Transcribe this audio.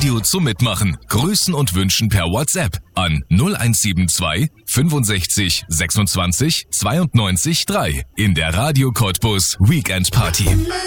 Radio zum Mitmachen. Grüßen und wünschen per WhatsApp an 0172 65 26 92 3 in der Radio Cottbus Weekend Party.